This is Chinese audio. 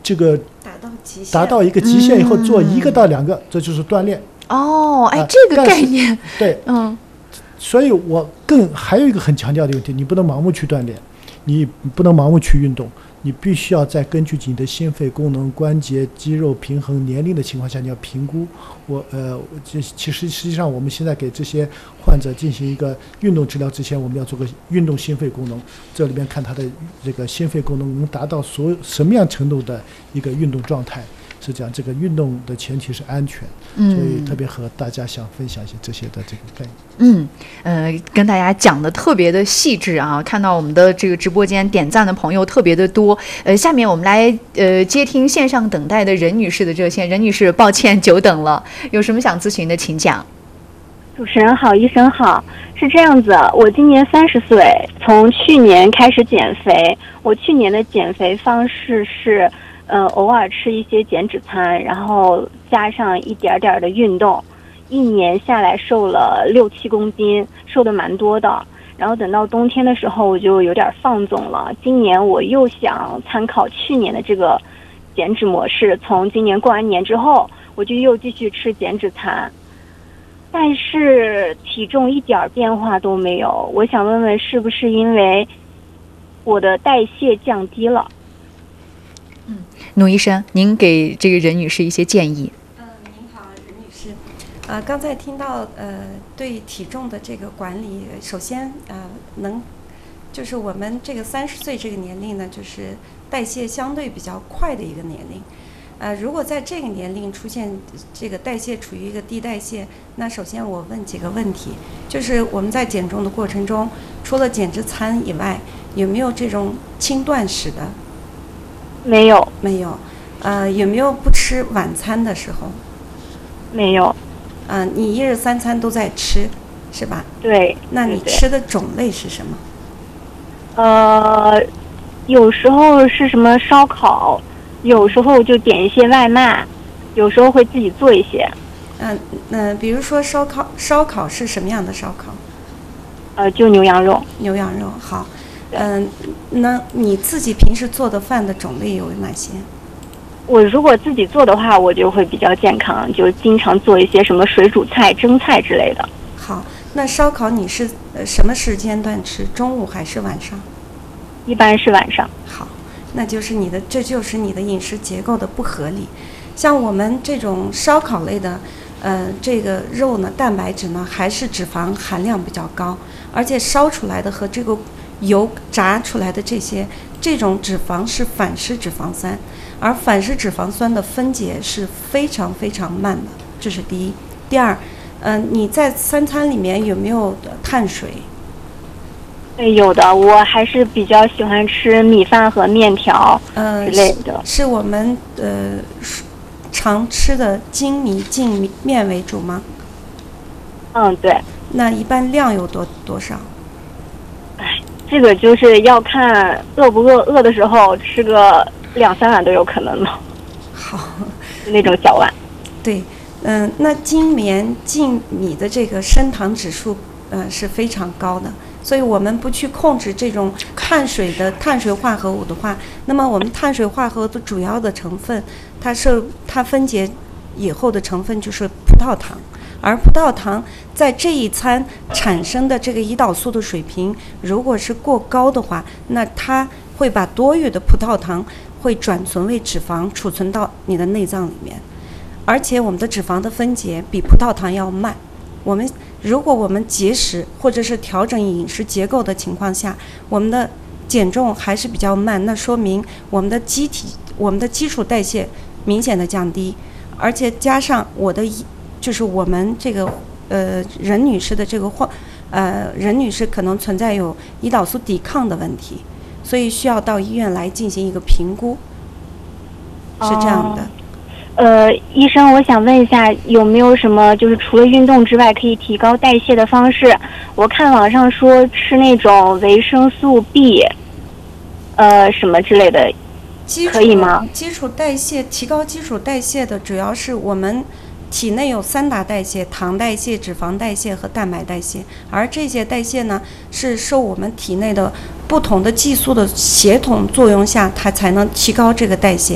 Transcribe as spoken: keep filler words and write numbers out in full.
这个达到极限， 达到一个极限以后做一个到两个，嗯、这就是锻炼。 哦，哎， 呃、 这个概念， 对， 嗯， 所以我更还有一个很强调的问题，你不能盲目去锻炼，你不能盲目去运动。你必须要在根据你的心肺功能、关节、肌肉平衡、年龄的情况下，你要评估。我呃，这其实实际上我们现在给这些患者进行一个运动治疗之前，我们要做个运动心肺功能，这里面看他的这个心肺功能能达到所有什么样程度的一个运动状态。是这样，这个运动的前提是安全，嗯、所以特别和大家想分享一些这些的这个概念。 嗯，呃，跟大家讲的特别的细致啊，看到我们的这个直播间点赞的朋友特别的多。呃，下面我们来呃接听线上等待的任女士的热线。任女士，抱歉久等了，有什么想咨询的请讲。 主持人好，医生好。是这样子，我今年三十岁，从去年开始减肥。我去年的减肥方式是。呃，偶尔吃一些减脂餐，然后加上一点点的运动，一年下来瘦了六七公斤，瘦的蛮多的。然后等到冬天的时候，我就有点放纵了。今年我又想参考去年的这个减脂模式，从今年过完年之后，我就又继续吃减脂餐，但是体重一点变化都没有。我想问问，是不是因为我的代谢降低了？ 嗯，努医生，您给这个任女士一些建议。 嗯、呃，您好，任女士。呃，刚才听到呃对体重的这个管理，首先呃能就是我们这个三十岁这个年龄呢，就是代谢相对比较快的一个年龄。呃，如果在这个年龄出现这个代谢处于一个低代谢，那首先我问几个问题，就是我们在减重的过程中，除了减脂餐以外，有没有这种轻断食的？ 没有， 没有。呃，有没有不吃晚餐的时候？ 没有。 嗯、呃，你一日三餐都在吃，是吧？ 对。 那你吃的种类是什么？ 呃，有时候是什么烧烤，有时候就点一些外卖，有时候会自己做一些。 嗯、呃，那、呃、比如说烧烤，烧烤是什么样的烧烤？ 呃，就牛羊肉。 牛羊肉，好。嗯、呃，那你自己平时做的饭的种类有哪些？ 我如果自己做的话，我就会比较健康，就经常做一些什么水煮菜、蒸菜之类的。 好，那烧烤你是呃什么时间段吃？中午还是晚上？ 一般是晚上。 好，那就是你的，这就是你的饮食结构的不合理。像我们这种烧烤类的，呃，这个肉呢，蛋白质呢还是脂肪含量比较高，而且烧出来的和这个油炸出来的这些这种脂肪是反式脂肪酸，而反式脂肪酸的分解是非常非常慢的，这是第一。第二，嗯、呃，你在三餐里面有没有碳水？ 对，有的。我还是比较喜欢吃米饭和面条之类的。 呃、是, 是我们呃常吃的精米净面为主吗？ 嗯，对。 那一般量有多多少？ 哎，这个就是要看饿不饿，饿的时候吃个两三碗都有可能了。 好， 那种小碗。 对，嗯、呃，那精棉净米的这个升糖指数，呃，是非常高的。所以我们不去控制这种碳水的碳水化合物的话，那么我们碳水化合物的主要的成分，它是它分解以后的成分就是葡萄糖，而葡萄糖在这一餐产生的这个胰岛素的水平，如果是过高的话，那它会把多余的葡萄糖会转存为脂肪，储存到你的内脏里面，而且我们的脂肪的分解比葡萄糖要慢。我们如果我们节食或者是调整饮食结构的情况下，我们的减重还是比较慢，那说明我们的机体我们的基础代谢明显的降低，而且加上我的就是我们这个呃任女士的这个患呃任女士可能存在有胰岛素抵抗的问题，所以需要到医院来进行一个评估，是这样的。 哦呃，医生，我想问一下，有没有什么就是除了运动之外可以提高代谢的方式？我看网上说吃那种维生素 B， 呃，什么之类的，可以吗？ 基础代谢提高基础代谢的主要是我们体内有三大代谢：糖代谢、脂肪代谢和蛋白代谢，而这些代谢呢是受我们体内的不同的激素的协同作用下，它才能提高这个代谢。